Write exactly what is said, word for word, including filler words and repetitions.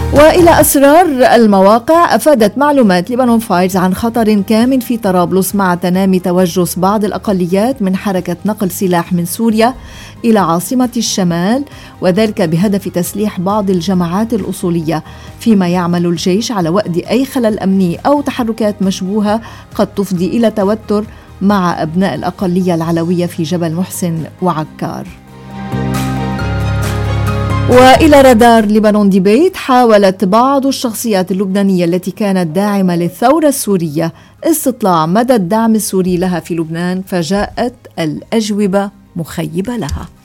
وإلى أسرار المواقع، أفادت معلومات لبنان فايلز عن خطر كامن في طرابلس مع تنامي توجس بعض الأقليات من حركة نقل سلاح من سوريا إلى عاصمة الشمال، وذلك بهدف تسليح بعض الجماعات الأصولية، فيما يعمل الجيش على وأد أي خلل أمني أو تحركات مشبوهة قد تفضي إلى توتر مع أبناء الأقلية العلوية في جبل محسن وعكار. وإلى رادار لبنان ديبيت، حاولت بعض الشخصيات اللبنانية التي كانت داعمة للثورة السورية استطلاع مدى الدعم السوري لها في لبنان، فجاءت الأجوبة مخيبة لها.